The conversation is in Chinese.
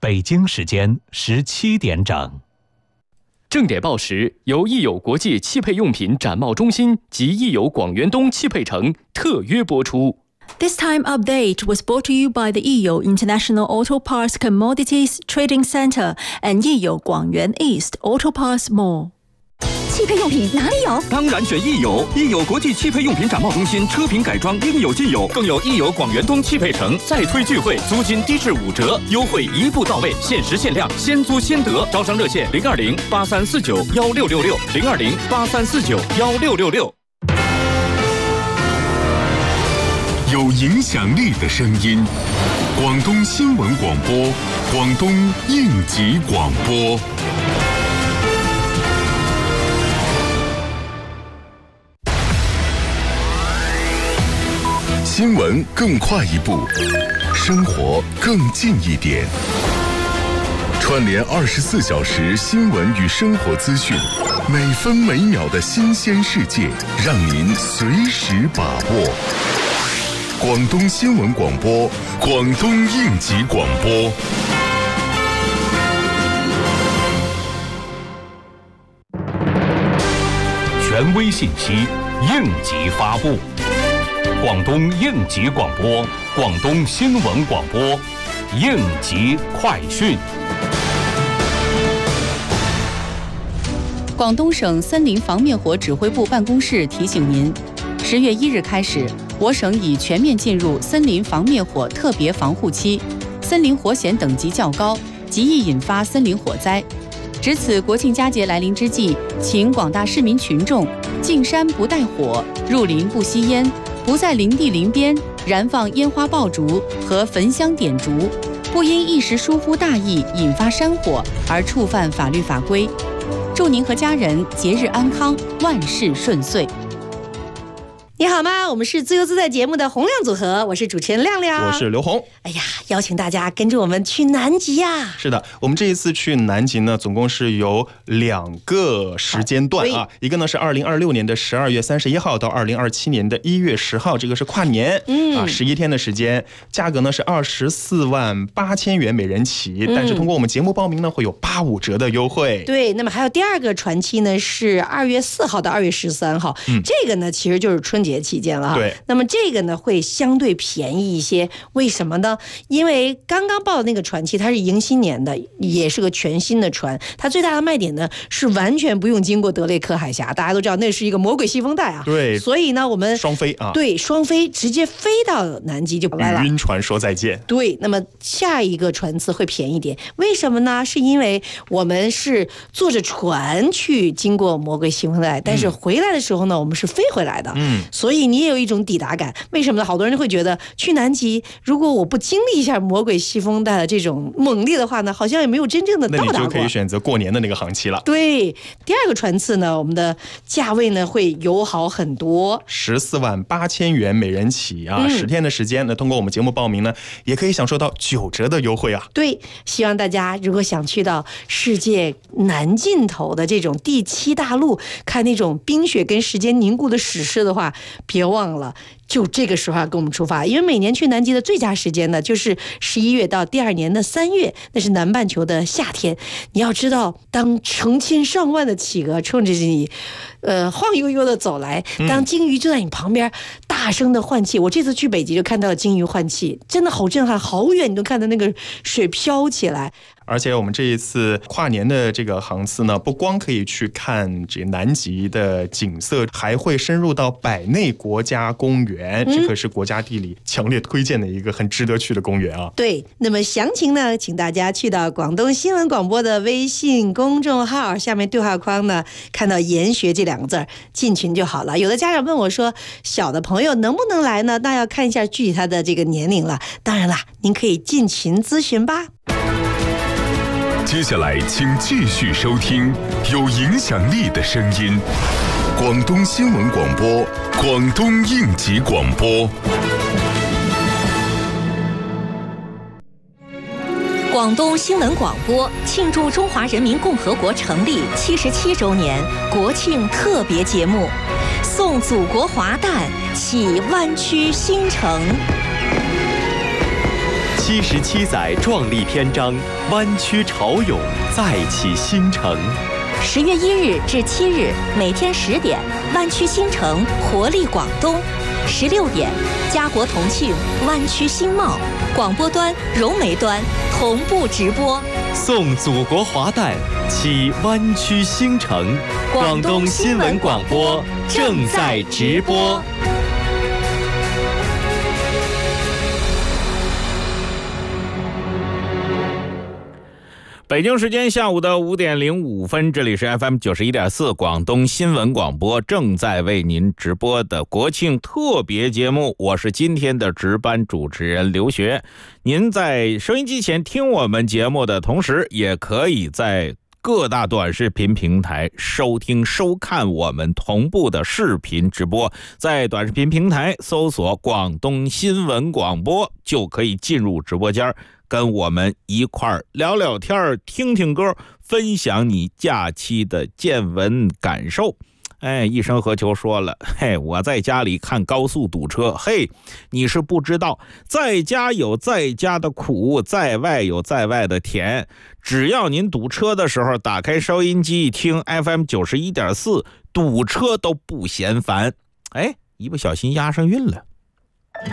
北京时间17点整。 正点报时由益友国际汽配用品展贸中心及益友广元东汽配城特约播出。 This time update was brought to you by the Yiyo International Auto Parts Commodities Trading Center and Yiyo Guangyuan East Auto Parts Mall。 汽配用品哪里有？ 当然选益友，益友国际汽配用品展贸中心，车品改装应有尽有，更有益友广元东汽配城再推聚会，租金低至5折，优惠一步到位，限时限量，先租先得。招商热线020-8349-1666，020-8349-1666。 有影响力的声音，广东新闻广播，广东应急广播。新闻更快一步，生活更近一点。串联24小时新闻与生活资讯，每分每秒的新鲜世界，让您随时把握。广东新闻广播，广东应急广播。 权威信息，应急发布。广东应急广播，广东新闻广播，应急快讯。 广东省森林防灭火指挥部办公室提醒您，10月1日开始，我省已全面进入森林防灭火特别防护期，森林火险等级较高，极易引发森林火灾。值此国庆佳节来临之际，请广大市民群众进山不带火，入林不吸烟，不在林地林边燃放烟花爆竹和焚香点烛，不因一时疏忽大意引发山火而触犯法律法规。祝您和家人节日安康，万事顺遂。 你好吗？我们是自由自在节目的洪亮组合，我是主持人亮亮， 我是刘红。 哎呀，邀请大家跟着我们去南极呀！ 是的，我们这一次去南极呢，总共是有2个时间段啊，一个呢是2026年的12月31号到2027年的1月10号，这个是跨年，11天的时间，价格呢是24万8千元每人起，但是通过我们节目报名呢，会有85折的优惠。 对，那么还有第2个船期呢是2月4号到2月13号，这个呢其实就是春节期间了哈。 对， 那么这个呢会相对便宜一些，为什么呢？因为刚刚报的那个船期它是迎新年的，也是个全新的船，它最大的卖点呢是完全不用经过德雷克海峡，大家都知道那是一个魔鬼细风带啊。 对， 所以呢我们双飞啊， 对，双飞直接飞到南极就完了， 与晕船说再见。 对，那么下一个船次会便宜点，为什么呢？是因为我们是坐着船去经过魔鬼细风带，但是回来的时候呢，我们是飞回来的，所以你也有一种抵达感。为什么呢？好多人会觉得去南极，如果我不经历一下魔鬼细风带的这种猛烈的话呢，好像也没有真正的到达过。 那你就可以选择过年的那个航期了。 对，第2个船次呢，我们的价位呢会友好很多 ，14万8千元每人起啊，10天的时间，那通过我们节目报名呢，也可以享受到9折的优惠啊。 对，希望大家如果想去到世界南尽头的这种第7大陆，看那种冰雪跟时间凝固的史诗的话，别忘了就这个时候跟我们出发，因为每年去南极的最佳时间呢，就是11月到第2年的3月，那是南半球的夏天。你要知道，当成千上万的企鹅冲着你，晃悠悠的走来，当鲸鱼就在你旁边大声的换气。我这次去北极就看到了鲸鱼换气，真的好震撼，好远你都看到那个水飘起来。 而且我们这一次跨年的这个航次呢，不光可以去看这南极的景色，还会深入到百内国家公园，这可是国家地理强烈推荐的一个很值得去的公园啊。 对，那么详情呢，请大家去到广东新闻广播的微信公众号，下面对话框呢看到研学这2个字，进群就好了。有的家长问我说，小的朋友能不能来呢？那要看一下具体他的这个年龄了。当然啦，您可以进群咨询吧。 接下来请继续收听有影响力的声音，广东新闻广播，广东应急广播。 广东新闻广播庆祝中华人民共和国成立77周年国庆特别节目，送祖国华诞，启湾区新城。 77载壮丽篇章，湾区潮涌再起新城。 10月1日至7日，每天10点，湾区新城活力广东；16点，家国同庆湾区新貌，广播端、融媒端同步直播。 送祖国华诞，启湾区新城。广东新闻广播正在直播。 北京时间下午的5点05分，这里是 FM 91.4广东新闻广播正在为您直播的国庆特别节目，我是今天的值班主持人刘学。您在收音机前听我们节目的同时，也可以在各大短视频平台收听收看我们同步的视频直播，在短视频平台搜索广东新闻广播就可以进入直播间，跟我们一块儿聊聊天，听听歌，分享你假期的见闻感受。一生何求说了，我在家里看高速堵车，你是不知道，在家有在家的苦，在外有在外的甜。只要您堵车的时候打开收音机听 FM 91.4，堵车都不嫌烦。一不小心押上韵了。